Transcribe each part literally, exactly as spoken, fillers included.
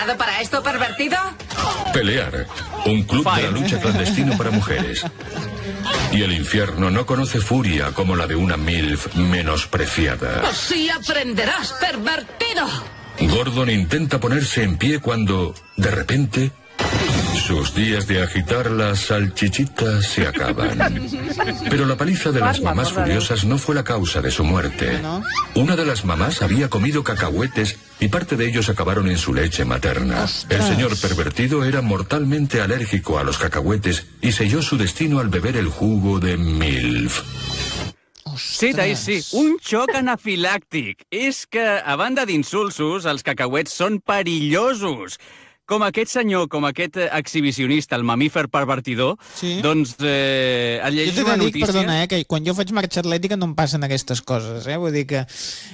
preparado para esto, pervertido? Pelear, un club de la lucha clandestino para mujeres. Y el infierno no conoce furia como la de una MILF menospreciada. Así aprenderás, pervertido. Gordon intenta ponerse en pie cuando, de repente, sus días de agitar la salchichita se acaban. Pero la paliza de las mamás furiosas no fue la causa de su muerte. Una de las mamás había comido cacahuetes y parte de ellos acabaron en su leche materna. El señor pervertido era mortalmente alérgico a los cacahuetes y selló su destino al beber el jugo de MILF. Sí, Taís, sí. Un xoc anafilàctic. És que, a banda d'insulsos, els cacauets són perillosos. Com aquest senyor, com aquest exhibicionista, el mamífer pervertidor, sí. doncs eh, el llegeix una dic, notícia... Perdona, eh, que quan jo faig marxa atlètica no em passen aquestes coses, eh? Vull dir que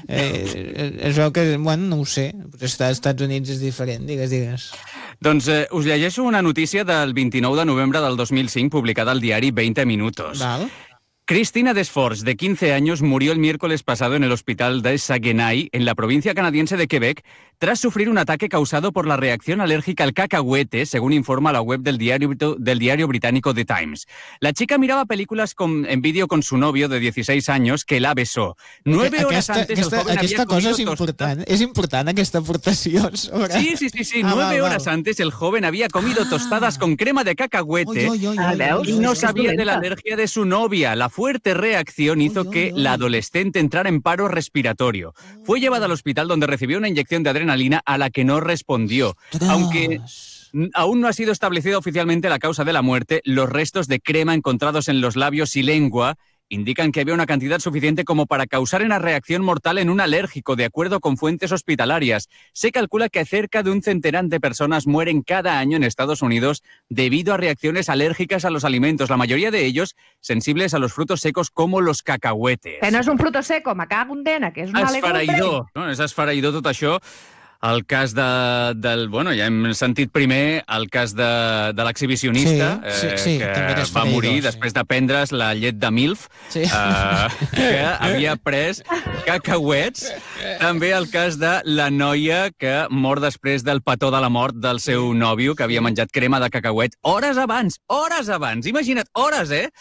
eh, es veu que, bueno, no ho sé, estar als Estats Units és diferent, digues, digues. Doncs eh, us llegeixo una notícia del vint-i-nou de novembre del dos mil cinc, publicada al diari veinte minutos. Val. Cristina Desforges, de quince años, murió el miércoles pasado en el hospital de Saguenay, en la provincia canadiense de Quebec, tras sufrir un ataque causado por la reacción alérgica al cacahuete, según informa la web del diario, del diario británico The Times. La chica miraba películas con, en vídeo con su novio de dieciséis años, que la besó. Nueve horas aquesta, antes aquesta, el joven aquesta había cosa és comido important. tostada. És important aquesta aportació sobre... Sí, sí, sí, sí. Ah, Nueve val, horas val. antes el joven había comido Ah. tostadas con crema de cacahuete Oi, oi, oi, oi, oi, y oi, no oi. sabía de la alergia de su novia. La fuerte reacción hizo Oi, oi, que oi. la adolescente entrara en paro respiratorio. Fue llevada al hospital donde recibió una inyección de adrenalina a la que no respondió. Ostras. Aunque aún no ha sido establecida oficialmente la causa de la muerte, los restos de crema encontrados en los labios y lengua indican que había una cantidad suficiente como para causar una reacción mortal en un alérgico, de acuerdo con fuentes hospitalarias. Se calcula que cerca de un centenar de personas mueren cada año en Estados Unidos debido a reacciones alérgicas a los alimentos, la mayoría de ellos sensibles a los frutos secos como los cacahuetes. Que no és un fruto seco, me cago en dena, que és una legumbre. Esfereïdor, no? És esfereïdor tot això. El cas de, del... Bueno, ja hem sentit primer el cas de, de l'exhibicionista, Sí, sí, sí, eh, també que era va morir esfereïdor, sí. després de prendre's la llet de MILF, Sí. eh, que havia pres cacauets. També el cas de la noia que mor després del petó de la mort del seu nòvio, que havia menjat crema de cacauet hores abans, hores abans, imagina't, hores, eh?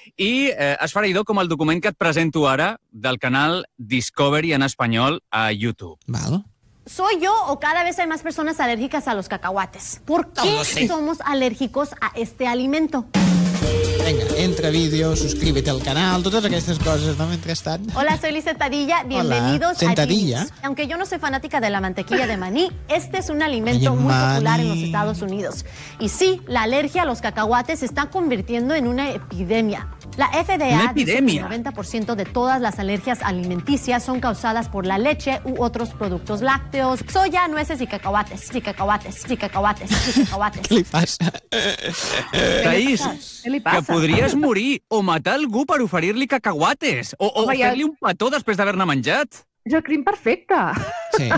I eh, esfereïdor com el document que et presento ara del canal Discovery en espanyol a YouTube. Val. ¿Soy yo o cada vez hay más personas alérgicas a los cacahuates? ¿Por qué No lo sé. somos alérgicos a este alimento? Venga, entra vídeo, suscríbete al canal, totes aquestes coses, no? Mentrestant. Hola, soy Liz Sentadilla. Bienvenidos Sentadilla. a Genius. Aunque yo no soy fanática de la mantequilla de maní, este es un alimento Oye, muy maní. popular en los Estados Unidos. Y sí, la alergia a los cacahuates se está convirtiendo en una epidemia. La F D A Una dice que el epidemia. noventa por ciento de todas las alergias alimenticias son causadas por la leche u otros productos lácteos, soya, nueces y cacahuates, y cacahuates, y cacahuates, y cacahuates. Què li passa? Taís, Què li que passa? podries morir o matar algú per oferir-li cacahuates o, o Home, ja- fer-li un petó després d'haver-ne menjat. És el crim perfecte. Sí.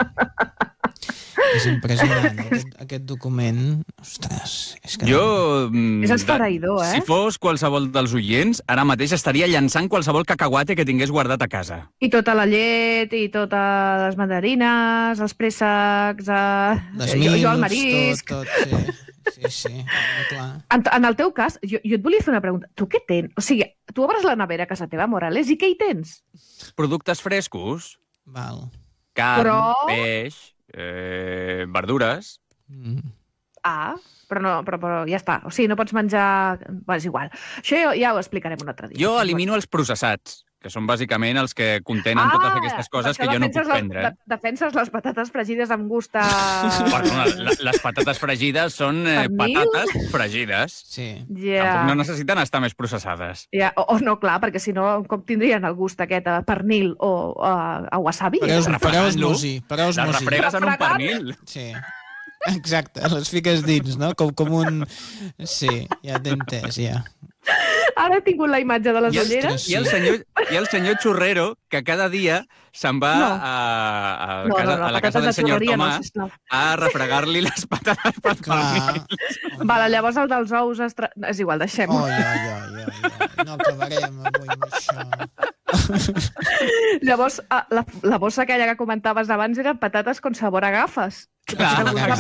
És impressionant, aquest, aquest document. Ostres, és que... Jo... mm, És esfereïdor, de- eh? Si fos qualsevol dels oients, ara mateix estaria llançant qualsevol cacahuate que tingués guardat a casa. I tota la llet, i totes les mandarines, els préssecs, eh... Les jo, jo el mils, marisc... tot, tot, sí. Sí, sí, molt clar. En, en el teu cas, jo, jo et volia fer una pregunta. Tu què tens? O sigui, tu obres la nevera a casa teva, Morales, i què hi tens? Productes frescos, Val. carn, Però- peix, eh, verdures... Mm. Ah, però, no, però, però ja està. O sigui, no pots menjar... Bé, és igual. Això ja, ja ho explicarem un altre dia. Jo elimino els processats, que són bàsicament els que contenen Ah, totes aquestes coses per que això jo no defenses puc les- prendre. de- Defenses les patates fregides amb gust a... Perdona, la- les patates fregides són eh, Pernil? patates fregides. Sí. Ja. Tampoc no necessiten estar més processades. Ja, o, o no, clar, perquè si no, com tindrien el gust aquest a pernil o a, a wasabi? Pareu, pareu Refregant-lo, esmosi, pareu Les esmosi. refregues en un Refregant? pernil. Sí. Exacte, les fiques dins, no? Com, com un... Sí, ja t'he entès, ja. Ara he tingut la imatge de les I el, ulleres. i, el senyor, I el senyor Xurrero, que cada dia se'n va No. a, a, No, casa, no, no, a la casa patates del de senyor xurreria no, Tomàs sisplau. a refregar-li les patates pel pernil. Clar. Vale, llavors el dels ous... Estra... És igual, deixem-ho. Oi, oi, oi, oi, oi. No acabarem avui amb això. Llavors, ah, la, la bossa aquella que comentaves abans eren patates con sabor a gafes. Clar, Agafes.